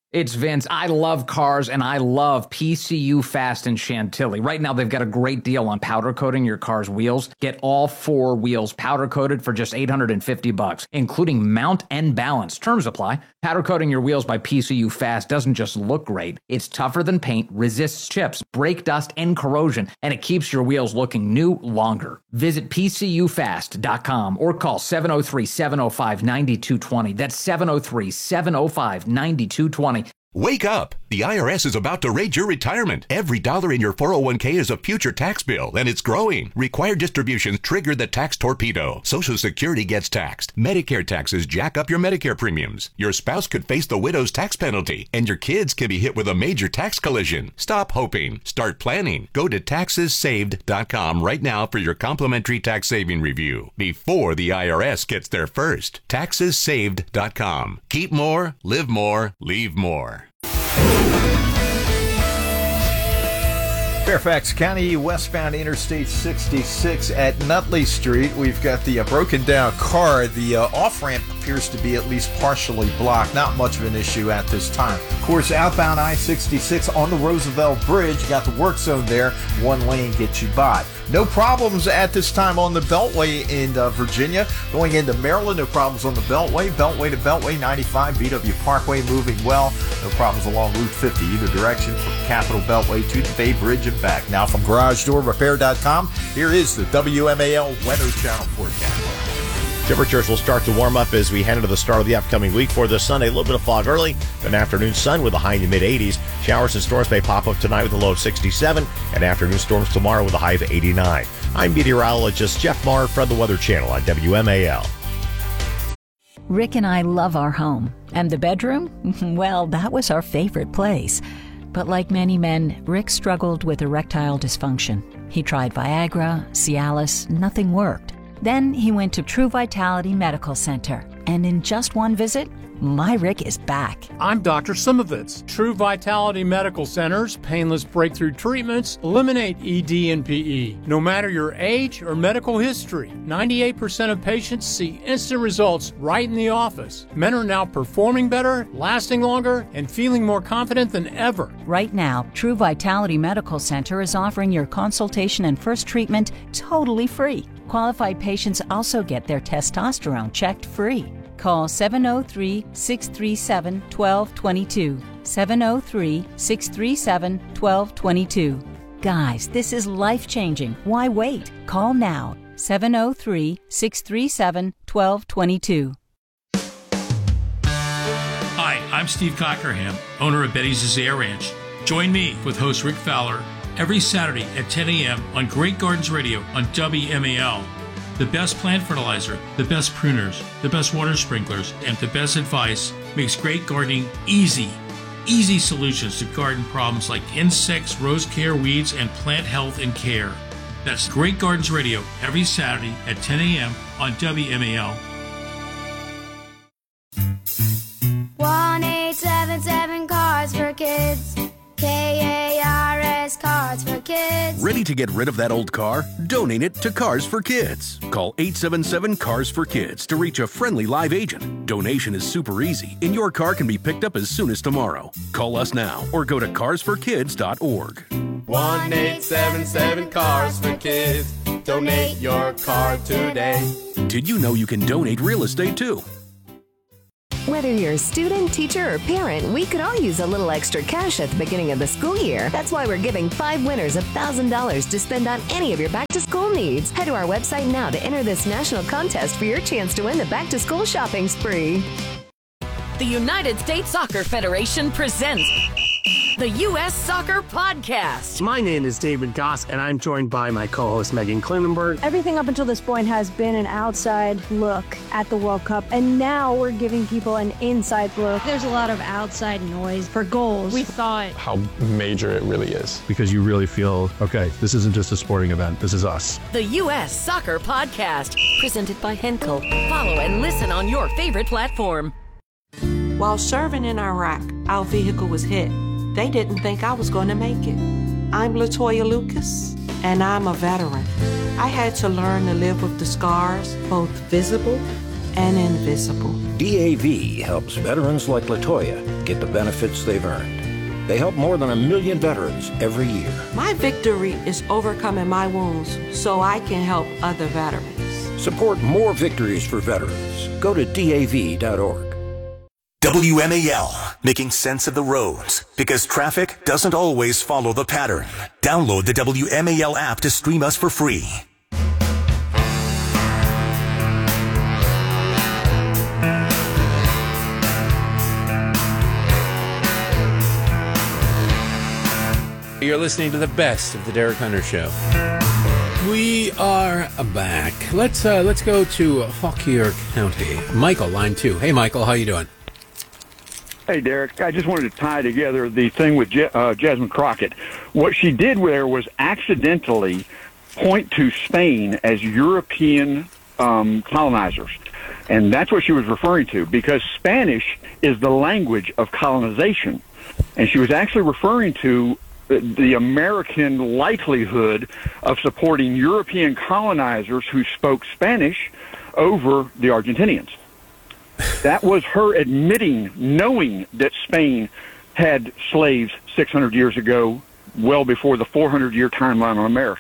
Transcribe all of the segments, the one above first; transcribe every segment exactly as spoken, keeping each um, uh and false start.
It's Vince. I love cars, and I love P C U Fast in Chantilly. Right now, they've got a great deal on powder coating your car's wheels. Get all four wheels powder coated for just eight hundred fifty bucks, including mount and balance. Terms apply. Powder coating your wheels by P C U Fast doesn't just look great. It's tougher than paint, resists chips, brake dust, and corrosion, and it keeps your wheels looking new longer. Visit P C U fast dot com or call seven oh three, seven oh five, nine two two oh. That's seven oh three, seven oh five, nine two two oh. Wake up! The I R S is about to raid your retirement. Every dollar in your four oh one k is a future tax bill, and it's growing. Required distributions trigger the tax torpedo. Social Security gets taxed. Medicare taxes jack up your Medicare premiums. Your spouse could face the widow's tax penalty, and your kids can be hit with a major tax collision. Stop hoping. Start planning. Go to taxes saved dot com right now for your complimentary tax saving review before the I R S gets there first. taxes saved dot com. Keep more, live more, leave more. Fairfax County, westbound Interstate sixty-six at Nutley Street. We've got the uh, broken down car. The uh, off-ramp appears to be at least partially blocked. Not much of an issue at this time. Of course, outbound I sixty-six on the Roosevelt Bridge. You got the work zone there. One lane gets you by. No problems at this time on the Beltway in uh, Virginia. Going into Maryland, no problems on the Beltway. Beltway to Beltway, ninety-five, B W Parkway moving well. No problems along Route fifty either direction from Capitol Beltway to the Bay Bridge and back. Now from Garage Door Repair dot com, here is the W M A L Weather Channel forecast. Temperatures will start to warm up as we head into the start of the upcoming week. For this Sunday, a little bit of fog early, then afternoon sun with a high in the mid eighties. Showers and storms may pop up tonight with a low of sixty-seven, and afternoon storms tomorrow with a high of eighty-nine. I'm meteorologist Jeff Marr from the Weather Channel on W M A L. Rick and I love our home. And the bedroom? Well, that was our favorite place. But like many men, Rick struggled with erectile dysfunction. He tried Viagra, Cialis, nothing worked. Then he went to True Vitality Medical Center, and in just one visit, my Rick is back. I'm Doctor Simovitz. True Vitality Medical Center's painless breakthrough treatments eliminate E D and P E. No matter your age or medical history, ninety-eight percent of patients see instant results right in the office. Men are now performing better, lasting longer, and feeling more confident than ever. Right now, True Vitality Medical Center is offering your consultation and first treatment totally free. Qualified patients also get their testosterone checked free. Call seven oh three, six three seven, one two two two. seven oh three, six three seven, one two two two. Guys, this is life-changing. Why wait? Call now. seven oh three, six three seven, one two two two. Hi, I'm Steve Cockerham, owner of Betty's Azalea Ranch. Join me with host Rick Fowler every Saturday at ten a.m. on Great Gardens Radio on W M A L. The best plant fertilizer, the best pruners, the best water sprinklers, and the best advice makes great gardening easy. Easy solutions to garden problems like insects, rose care, weeds, and plant health and care. That's Great Gardens Radio every Saturday at ten a.m. on W M A L. one eight seven seven Cars for Kids. K A R S Cars for Kids. Ready to get rid of that old car? Donate it to Cars for Kids. Call eight seven seven Cars for Kids to reach a friendly live agent. Donation is super easy, and your car can be picked up as soon as tomorrow. Call us now or go to cars for kids dot org. one eight seven seven Cars for Kids. Donate your car today. Did you know you can donate real estate too? Whether you're a student, teacher, or parent, we could all use a little extra cash at the beginning of the school year. That's why we're giving five winners one thousand dollars to spend on any of your back-to-school needs. Head to our website now to enter this national contest for your chance to win the back-to-school shopping spree. The United States Soccer Federation presents the U S Soccer Podcast. My name is David Goss, and I'm joined by my co-host Megan Klinenberg. Everything up until this point has been an outside look at the World Cup, and now we're giving people an inside look. There's a lot of outside noise for goals. We thought how major it really is. Because you really feel, okay, this isn't just a sporting event, this is us. The U S Soccer Podcast, presented by Henkel. Follow and listen on your favorite platform. While serving in Iraq, our vehicle was hit. They didn't think I was going to make it. I'm Latoya Lucas, and I'm a veteran. I had to learn to live with the scars, both visible and invisible. D A V helps veterans like LaToya get the benefits they've earned. They help more than a million veterans every year. My victory is overcoming my wounds so I can help other veterans. Support more victories for veterans. Go to D A V dot org. W M A L, making sense of the roads, because traffic doesn't always follow the pattern. Download the W M A L app to stream us for free. You're listening to the best of the Derek Hunter Show. We are back. Let's uh, let's go to Fauquier County. Michael, line two. Hey, Michael, how you doing? Hey, Derek. I just wanted to tie together the thing with Je- uh, Jasmine Crockett. What she did there was accidentally point to Spain as European um, colonizers. And that's what she was referring to, because Spanish is the language of colonization. And she was actually referring to the American likelihood of supporting European colonizers who spoke Spanish over the Argentinians. That was her admitting, knowing that Spain had slaves six hundred years ago, well before the four hundred year timeline on America.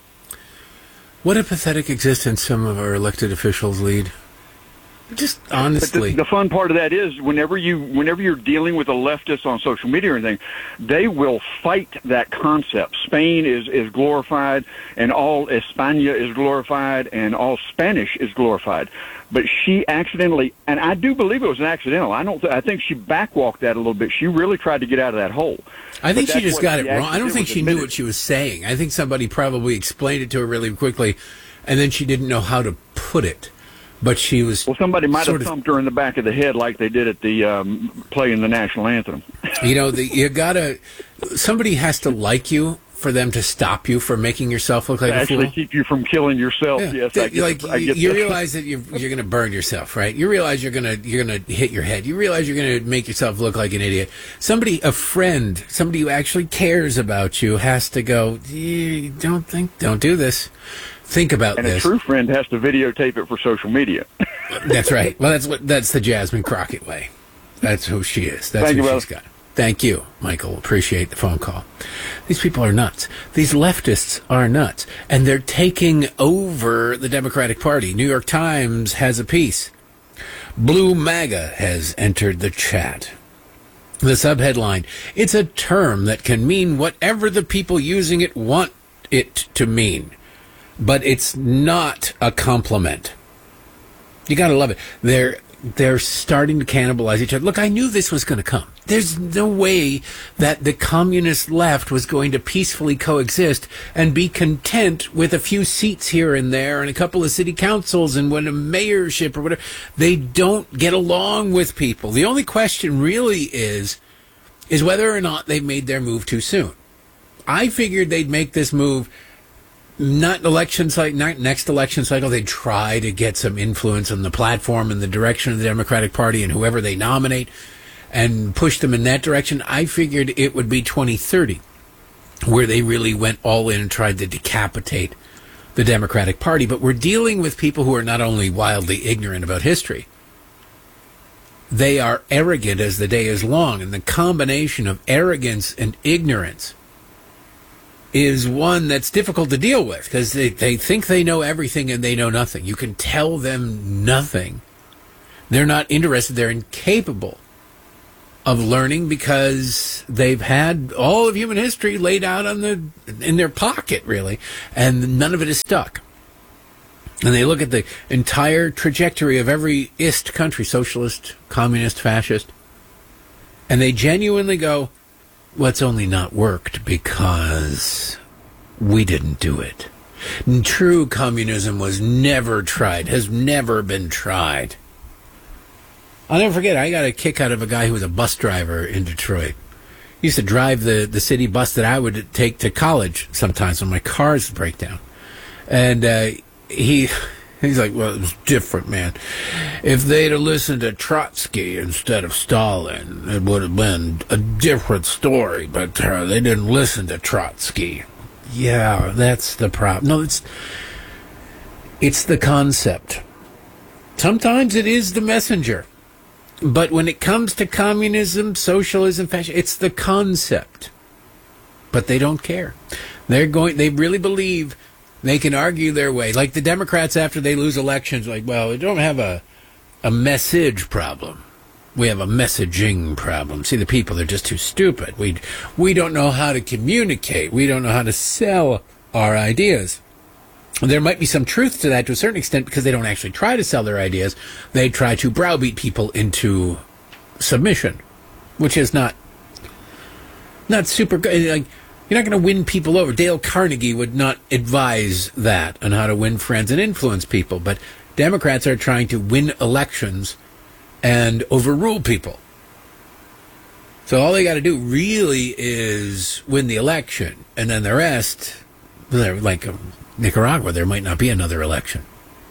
What a pathetic existence some of our elected officials lead. Just honestly. But the, the fun part of that is whenever you whenever you're dealing with a leftist on social media or anything, they will fight that concept. Spain is, is glorified, and all España is glorified, and all Spanish is glorified. But she accidentally, and I do believe it was an accidental. I don't. Th- I think she backwalked that a little bit. She really tried to get out of that hole. I think But she that's just what got it she wrong. I don't think she admitted. knew what she was saying. I think somebody probably explained it to her really quickly, and then she didn't know how to put it. But she was. Well, somebody might sort have of- thumped her in the back of the head like they did at the um, playing the national anthem. You know, the, you gotta. Somebody has to like you for them to stop you from making yourself look like To a actually fool. keep you from killing yourself. Yeah. Yes, Th- I get, like I get you that. realize that you're you're going to burn yourself, right? You realize you're going to you're going to hit your head. You realize you're going to make yourself look like an idiot. Somebody, a friend, somebody who actually cares about you, has to go. "Eh, Don't think, don't do this. Think about And a this." true friend has to videotape it for social media. That's right. Well, that's what that's the Jasmine Crockett way. That's who she is. That's Thank who you, she's got. Thank you, Michael. Appreciate the phone call. These people are nuts. These leftists are nuts. And they're taking over the Democratic Party. New York Times has a piece. Blue MAGA has entered the chat. The subheadline, it's a term that can mean whatever the people using it want it to mean. But it's not a compliment. You got to love it. They're they're starting to cannibalize each other. Look, I knew this was going to come. There's no way that the communist left was going to peacefully coexist and be content with a few seats here and there and a couple of city councils and when a mayorship or whatever. They don't get along with people. The only question really is is whether or not they've made their move too soon. I figured they'd make this move not election cycle, not next election cycle. They'd try to get some influence on the platform and the direction of the Democratic Party and whoever they nominate and push them in that direction. I figured it would be twenty thirty where they really went all in and tried to decapitate the Democratic Party. But we're dealing with people who are not only wildly ignorant about history, they are arrogant as the day is long. And the combination of arrogance and ignorance is one that's difficult to deal with because they, they think they know everything and they know nothing. You can tell them nothing. They're not interested. They're incapable of learning because they've had all of human history laid out on the in their pocket, really, and none of it is stuck. And they look at the entire trajectory of every ist country, socialist, communist, fascist, and they genuinely go, well, it's only not worked because we didn't do it. And true communism was never tried, has never been tried. I'll never forget, I got a kick out of a guy who was a bus driver in Detroit. He used to drive the, the city bus that I would take to college sometimes when my cars would break down. And uh, he... He's like, well, it was different, man. If they'd have listened to Trotsky instead of Stalin, it would have been a different story. But uh, they didn't listen to Trotsky. Yeah, that's the problem. No, it's it's the concept Sometimes it is the messenger. But when it comes to communism, socialism, fascism, it's the concept. But they don't care. They're going. They really believe they can argue their way. Like the Democrats after they lose elections, like, well, we don't have a a message problem. We have a messaging problem. See, the people, they're just too stupid. We we don't know how to communicate. We don't know how to sell our ideas. There might be some truth to that to a certain extent because they don't actually try to sell their ideas. They try to browbeat people into submission, which is not not super good. Like, you're not going to win people over. Dale Carnegie would not advise that on how to win friends and influence people. But Democrats are trying to win elections and overrule people. So all they got to do really is win the election, and then the rest, they're like um, Nicaragua, there might not be another election.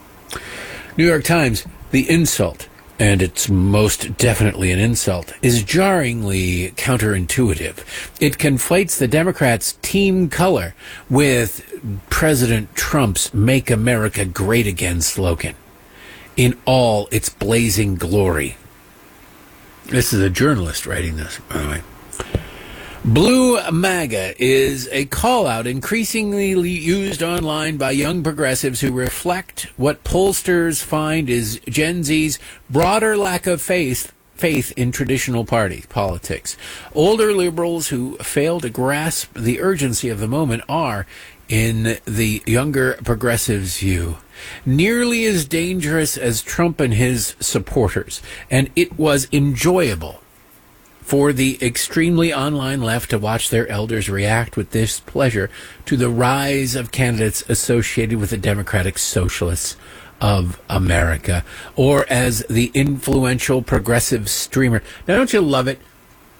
New York Times, the insult, and it's most definitely an insult, is jarringly counterintuitive. It conflates the Democrats' team color with President Trump's Make America Great Again slogan in all its blazing glory. This is a journalist writing this, by the way. Blue MAGA is a call-out increasingly used online by young progressives who reflect what pollsters find is Gen Z's broader lack of faith faith in traditional party politics. Older liberals who fail to grasp the urgency of the moment are, in the younger progressives' view, nearly as dangerous as Trump and his supporters, and it was enjoyable for the extremely online left to watch their elders react with displeasure to the rise of candidates associated with the Democratic Socialists of America, or as the influential progressive streamer. Now, don't you love it?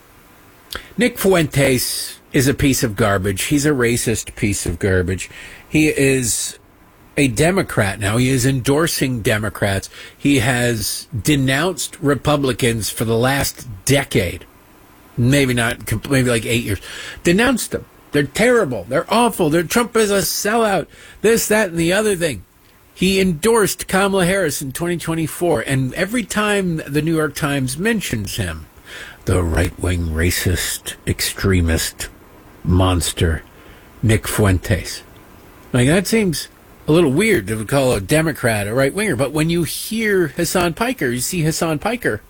Nick Fuentes is a piece of garbage. He's a racist piece of garbage. He is a Democrat now. He is endorsing Democrats. He has denounced Republicans for the last decade. Maybe not, maybe like eight years. Denounced them. They're terrible. They're awful. They're, Trump is a sellout. This, that, and the other thing. He endorsed Kamala Harris in twenty twenty-four, and every time the New York Times mentions him, the right-wing racist, extremist monster, Nick Fuentes. Like, that seems a little weird to call a Democrat a right-winger, but when you hear Hassan Piker, you see Hassan Piker,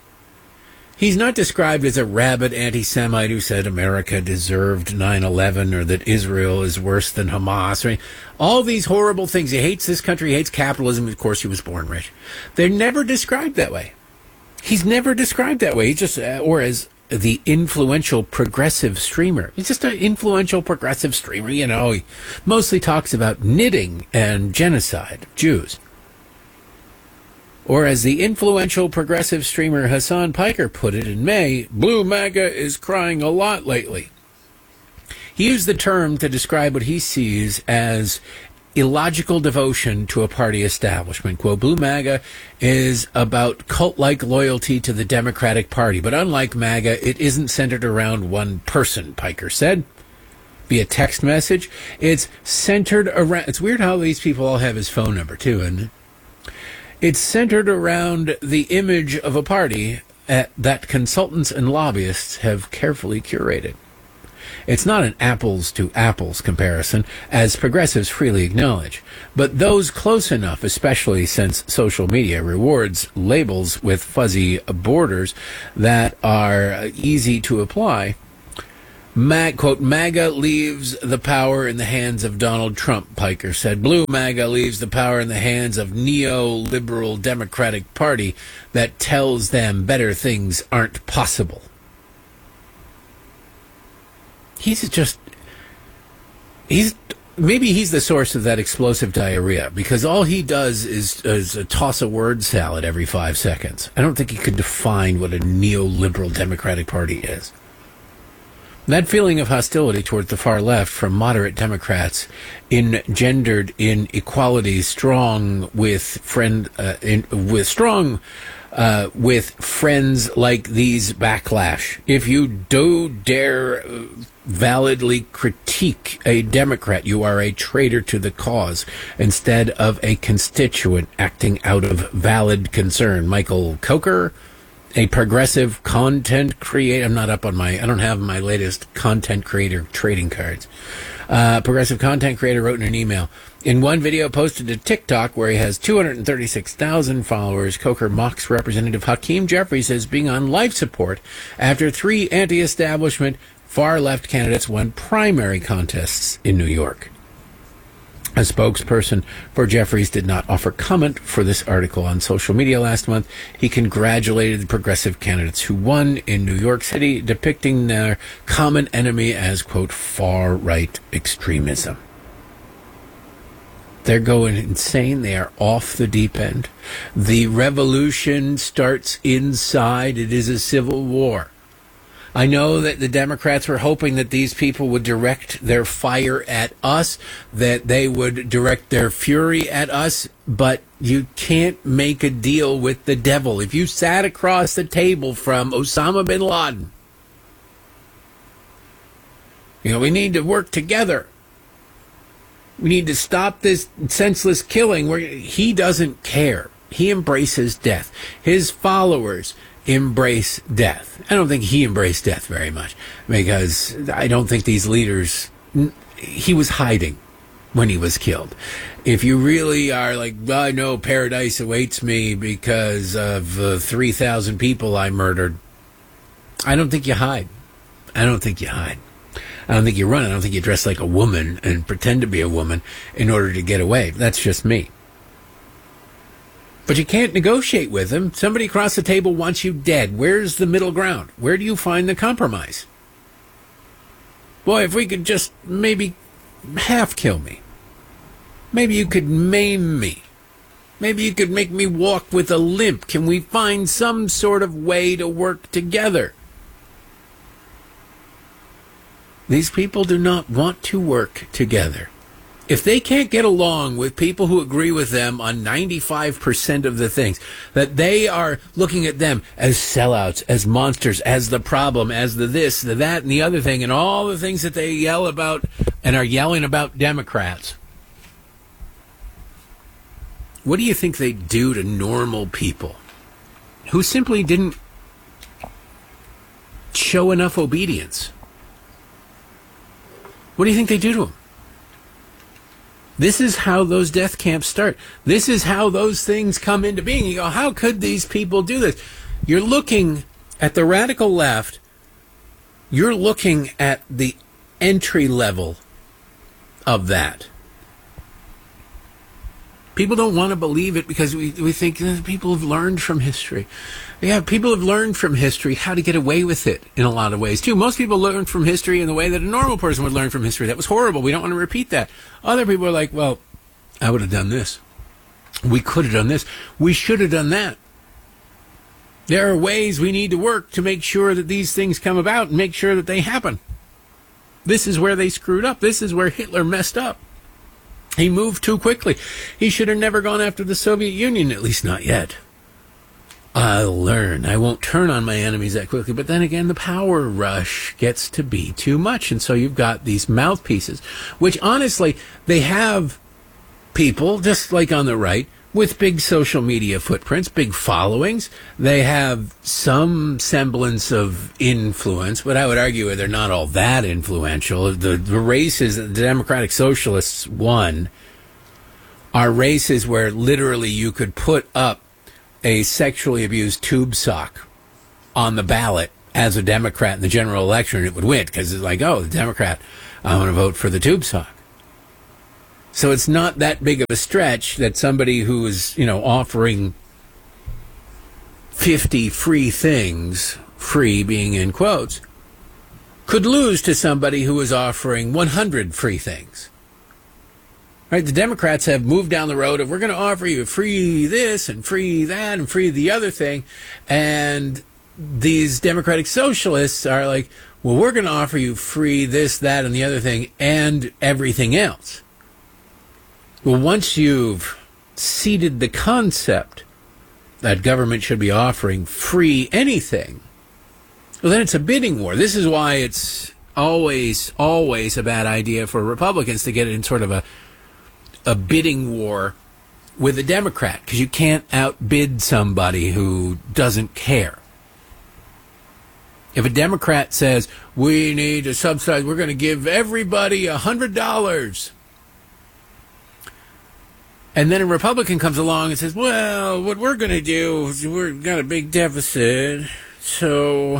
he's not described as a rabid anti-Semite who said America deserved nine eleven or that Israel is worse than Hamas. Or all these horrible things. He hates this country, he hates capitalism. Of course, he was born rich. They're never described that way. He's never described that way. He's just, uh, or as the influential progressive streamer. He's just an influential progressive streamer. You know, he mostly talks about knitting and genocide of Jews. Or as the influential progressive streamer Hassan Piker put it in May, Blue MAGA is crying a lot lately. He used the term to describe what he sees as illogical devotion to a party establishment. Quote, Blue MAGA is about cult-like loyalty to the Democratic Party, but unlike MAGA, it isn't centered around one person, Piker said. Via text message, it's centered around... It's weird how these people all have his phone number, too, isn't it? It's centered around the image of a party at, that consultants and lobbyists have carefully curated. It's not an apples-to-apples comparison, as progressives freely acknowledge, but those close enough, especially since social media rewards labels with fuzzy borders that are easy to apply, Mag, quote, MAGA leaves the power in the hands of Donald Trump, Piker said. Blue MAGA leaves the power in the hands of neoliberal Democratic Party that tells them better things aren't possible. He's just, he's, maybe he's the source of that explosive diarrhea, because all he does is, is a toss a word salad every five seconds. I don't think he could define what a neoliberal Democratic Party is. That feeling of hostility toward the far left from moderate Democrats, engendered in equality, strong with friend, uh, in, with strong uh, with friends like these backlash. If you do dare validly critique a Democrat, you are a traitor to the cause instead of a constituent acting out of valid concern. Michael Coker, a progressive content creator. I'm not up on my, I don't have my latest content creator trading cards. Uh, progressive content creator wrote in an email. In one video posted to TikTok where he has two hundred thirty-six thousand followers, Coker mocks Representative Hakeem Jeffries as being on life support after three anti-establishment far-left candidates won primary contests in New York. A spokesperson for Jeffries did not offer comment for this article on social media last month. He congratulated the progressive candidates who won in New York City, depicting their common enemy as, quote, far-right extremism. They're going insane. They are off the deep end. The revolution starts inside. It is a civil war. I know that the Democrats were hoping that these people would direct their fire at us, that they would direct their fury at us, but you can't make a deal with the devil. If you sat across the table from Osama bin Laden, you know, we need to work together. We need to stop this senseless killing where he doesn't care. He embraces death. His followers embrace death. I don't think he embraced death very much because I don't think these leaders, he was hiding when he was killed. If you really are like, well, I know paradise awaits me because of uh, three thousand people I murdered, I don't think you hide. I don't think you hide. I don't think you run. I don't think you dress like a woman and pretend to be a woman in order to get away. That's just me. But you can't negotiate with them. Somebody across the table wants you dead. Where's the middle ground? Where do you find the compromise? Boy, if we could just maybe half kill me. Maybe you could maim me. Maybe you could make me walk with a limp. Can we find some sort of way to work together? These people do not want to work together. If they can't get along with people who agree with them on ninety-five percent of the things, that they are looking at them as sellouts, as monsters, as the problem, as the this, the that, and the other thing, and all the things that they yell about and are yelling about Democrats. What do you think they do to normal people who simply didn't show enough obedience? What do you think they do to them? This is how those death camps start. This is how those things come into being. You go, how could these people do this? You're looking at the radical left. You're looking at the entry level of that. People don't want to believe it because we, we think that people have learned from history. Yeah, people have learned from history how to get away with it in a lot of ways, too. Most people learn from history in the way that a normal person would learn from history. That was horrible. We don't want to repeat that. Other people are like, well, I would have done this. We could have done this. We should have done that. There are ways we need to work to make sure that these things come about and make sure that they happen. This is where they screwed up. This is where Hitler messed up. He moved too quickly. He should have never gone after the Soviet Union, at least not yet. I'll learn. I won't turn on my enemies that quickly. But then again, the power rush gets to be too much. And so you've got these mouthpieces, which honestly, they have people, just like on the right, with big social media footprints, big followings. They have some semblance of influence, but I would argue they're not all that influential. The, the races that the Democratic Socialists won are races where literally you could put up a sexually abused tube sock on the ballot as a Democrat in the general election, and it would win because it's like, oh, the Democrat, I want to vote for the tube sock. So it's not that big of a stretch that somebody who is, you know, offering fifty free things, free being in quotes, could lose to somebody who is offering one hundred free things. Right? The Democrats have moved down the road of, we're going to offer you free this and free that and free the other thing. And these Democratic Socialists are like, well, we're going to offer you free this, that, and the other thing and everything else. Well, once you've seeded the concept that government should be offering free anything, well, then it's a bidding war. This is why it's always, always a bad idea for Republicans to get in sort of a a bidding war with a Democrat, because you can't outbid somebody who doesn't care. If a Democrat says, we need to subsidize, we're going to give everybody one hundred dollars. And then a Republican comes along and says, well, what we're going to do is we've got a big deficit, so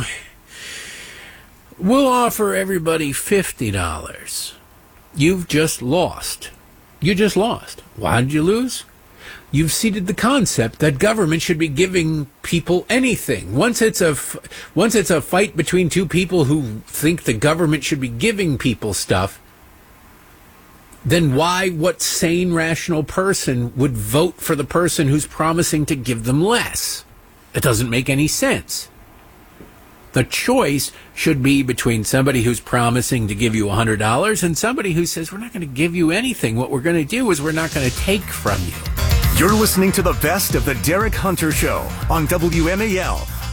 we'll offer everybody fifty dollars. You've just lost. You just lost. Why did you lose? You've ceded the concept that government should be giving people anything. Once it's a, once it's a fight between two people who think the government should be giving people stuff, then why, what sane, rational person would vote for the person who's promising to give them less? It doesn't make any sense. The choice should be between somebody who's promising to give you one hundred dollars and somebody who says, we're not going to give you anything. What we're going to do is we're not going to take from you. You're listening to the best of the Derek Hunter Show on W M A L,